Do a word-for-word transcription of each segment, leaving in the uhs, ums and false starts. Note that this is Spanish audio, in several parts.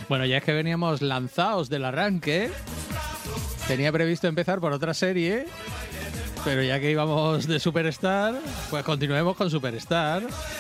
Bueno, ya es que veníamos lanzados del arranque. Tenía previsto empezar por otra serie, pero ya que íbamos de Superstar, pues continuemos con Superstar.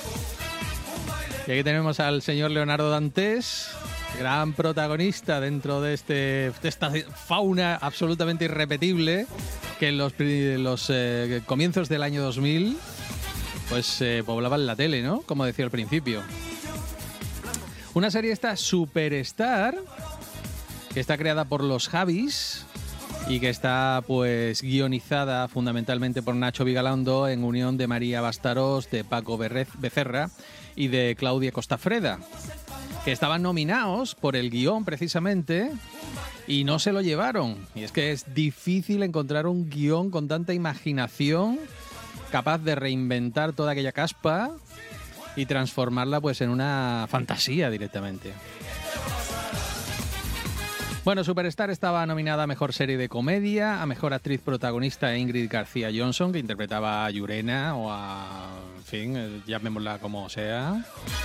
Y aquí tenemos al señor Leonardo Dantes, gran protagonista dentro de, este, de esta fauna absolutamente irrepetible que en los, los eh, comienzos del año dos mil pues eh, poblaban la tele, ¿no? Como decía al principio. Una serie esta Superstar, que está creada por los Javis y que está pues guionizada fundamentalmente por Nacho Vigalondo en unión de María Bastaros, de Paco Becerra y de Claudia Costafreda, que estaban nominados por el guión precisamente y no se lo llevaron. Y es que es difícil encontrar un guión con tanta imaginación capaz de reinventar toda aquella caspa y transformarla pues en una fantasía directamente. Bueno, Superstar estaba nominada a Mejor Serie de Comedia, a Mejor Actriz Protagonista Ingrid García Johnson, que interpretaba a Yurena o a... en fin, llamémosla como sea.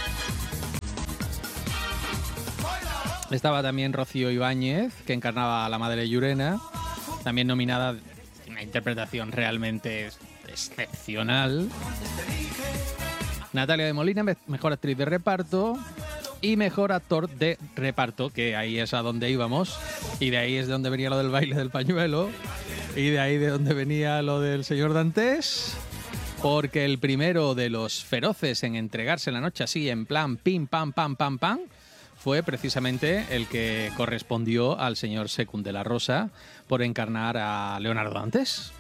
Estaba también Rocío Ibáñez, que encarnaba a la madre de Yurena, también nominada, una interpretación realmente excepcional. Natalia de Molina, Mejor Actriz de Reparto y Mejor Actor de Reparto, que ahí es a donde íbamos, y de ahí es de donde venía lo del baile del pañuelo, y de ahí de donde venía lo del señor Dantes, porque el primero de los feroces en entregarse la noche así, en plan pim, pam, pam, pam, pam, fue precisamente el que correspondió al señor Secund de la Rosa por encarnar a Leonardo Dantes.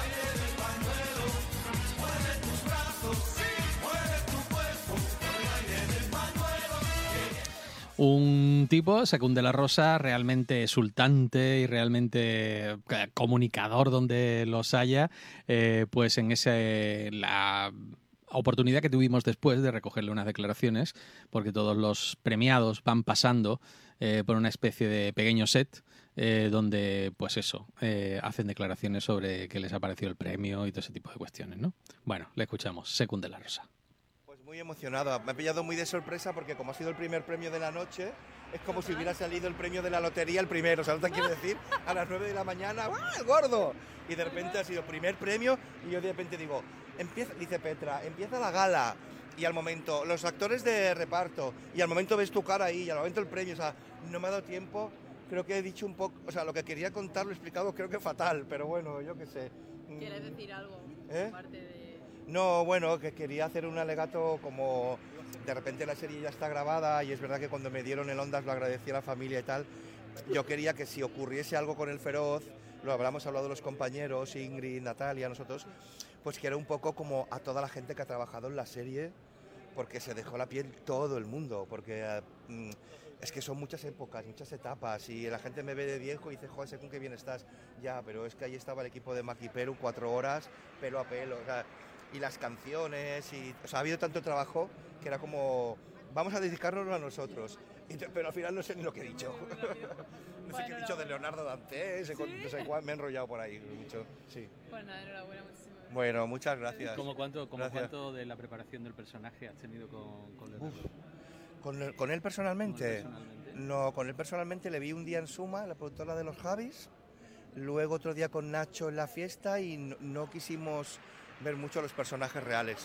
Un tipo, Secund de la Rosa, realmente exultante y realmente comunicador donde los haya, eh, pues en ese la oportunidad que tuvimos después de recogerle unas declaraciones, porque todos los premiados van pasando eh, por una especie de pequeño set eh, donde, pues eso, eh, hacen declaraciones sobre qué les ha parecido el premio y todo ese tipo de cuestiones, ¿no? Bueno, le escuchamos, Secund de la Rosa. Muy emocionado, me ha pillado muy de sorpresa porque como ha sido el primer premio de la noche, es como si hubiera salido el premio de la lotería el primero, ¿sabes lo que quiero decir? A las nueve de la mañana, ¡ah, el gordo! Y de repente ha sido primer premio y yo de repente digo, empieza, dice Petra, empieza la gala y al momento los actores de reparto y al momento ves tu cara ahí y al momento el premio, o sea, no me ha dado tiempo, creo que he dicho un poco, o sea, lo que quería contar lo he explicado creo que fatal, pero bueno, yo qué sé. ¿Quieres decir algo? ¿Eh? Aparte de... No, bueno, que quería hacer un alegato como de repente la serie ya está grabada y es verdad que cuando me dieron el Ondas lo agradecí a la familia y tal. Yo quería que si ocurriese algo con el Feroz, lo hablamos hablado los compañeros, Ingrid, Natalia, nosotros, pues que era un poco como a toda la gente que ha trabajado en la serie, porque se dejó la piel todo el mundo, porque mm, es que son muchas épocas, muchas etapas y la gente me ve de viejo y dice, joder, según qué bien estás. Ya, pero es que ahí estaba el equipo de Maki Peru, cuatro horas, pelo a pelo, o sea, y las canciones, y, o sea, ha habido tanto trabajo que era como, vamos a dedicárnoslo a nosotros, y, pero al final no sé ni lo que he dicho. No sé bueno, qué he dicho de Leonardo Dantes, ¿sí? No sé cuál, me he enrollado por ahí, he dicho, sí. Pues nada, enhorabuena, muchísimas gracias. Bueno, muchas gracias. ¿Cómo cuánto, como gracias. cuánto de la preparación del personaje has tenido con, con Leonardo? ¿Con, el, ¿Con él personalmente? ¿Con él personalmente? No, con él personalmente le vi un día en Suma, la productora de los Javis, luego otro día con Nacho en la fiesta y no, no quisimos ver mucho los personajes reales.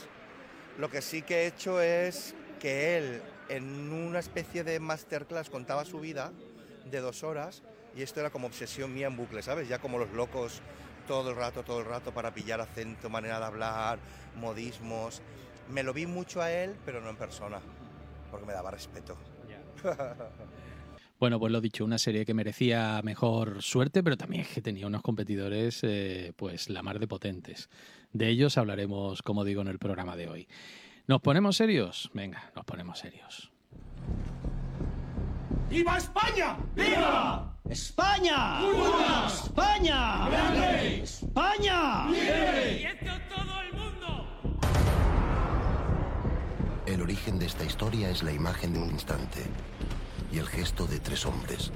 Lo que sí que he hecho es que él en una especie de masterclass contaba su vida de dos horas y esto era como obsesión mía en bucle, ¿sabes? Ya como los locos todo el rato, todo el rato para pillar acento, manera de hablar, modismos. Me lo vi mucho a él, pero no en persona, porque me daba respeto. Yeah. Bueno, pues lo dicho, una serie que merecía mejor suerte, pero también que tenía unos competidores, eh, pues la mar de potentes. De ellos hablaremos, como digo, en el programa de hoy. ¿Nos ponemos serios? Venga, nos ponemos serios. ¡Viva España! ¡Viva! ¡España! ¡Viva! ¡España! ¡Grande! ¡España! ¡Vive! ¡Y esto todo el mundo! El origen de esta historia es la imagen de un instante y el gesto de tres hombres.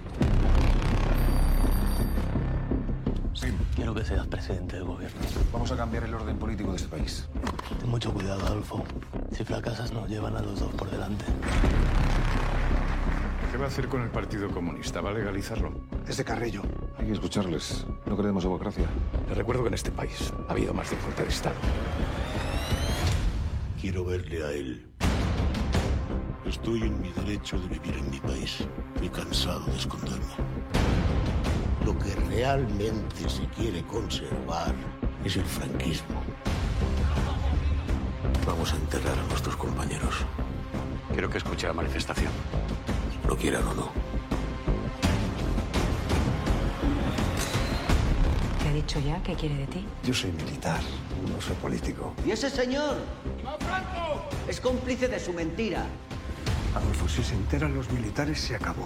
Sí. Quiero que seas presidente del gobierno. Vamos a cambiar el orden político de este país. Ten mucho cuidado, Adolfo. Si fracasas, nos llevan a los dos por delante. ¿Qué va a hacer con el Partido Comunista? ¿Va a legalizarlo? Es de Carrillo. Hay que escucharles. No queremos democracia. Le recuerdo que en este país ha habido más de un golpe de Estado. Quiero verle a él. Estoy en mi derecho de vivir en mi país. Estoy cansado de esconderme. Lo que realmente se quiere conservar es el franquismo. Vamos a enterrar a nuestros compañeros. Quiero que escuche la manifestación. Lo quieran o no. ¿Te ha dicho ya qué quiere de ti? Yo soy militar, no soy político. ¿Y ese señor? Es cómplice de su mentira. Adolfo, si se enteran los militares, se acabó.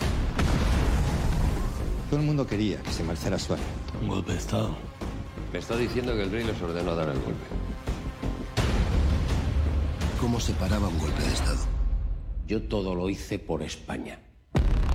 Todo el mundo quería que se marchara Suárez. Un golpe de Estado. Me está diciendo que el rey les ordenó dar el golpe. ¿Cómo se paraba un golpe de Estado? Yo todo lo hice por España.